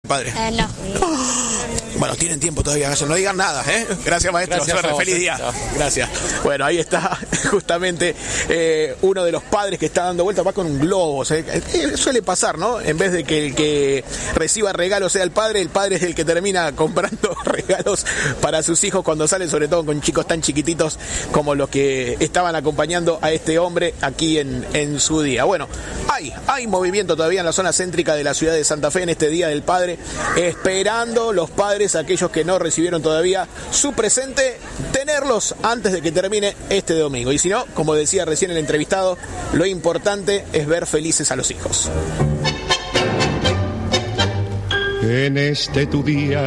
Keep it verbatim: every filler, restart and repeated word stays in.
padre? Eh, no. Bueno, tienen tiempo todavía, no digan nada, ¿eh? Gracias, maestro. Gracias Suerte, a vos, feliz eh. día. Chao. Gracias. Bueno, ahí está justamente eh, uno de los padres que está dando vuelta, va con un globo. O sea, eh, suele pasar, ¿no? En vez de que el que reciba regalos sea el padre, el padre es el que termina comprando regalos para sus hijos cuando salen, sobre todo con chicos tan chiquititos como los que estaban acompañando a este hombre aquí en, en su día. Bueno, hay, hay movimiento todavía en la zona céntrica de la ciudad de Santa Fe en este Día del Padre, esperando los padres, aquellos que no recibieron todavía su presente, tenerlos antes de que termine este domingo. Y si no, como decía recién el entrevistado, lo importante es ver felices a los hijos. En este tu día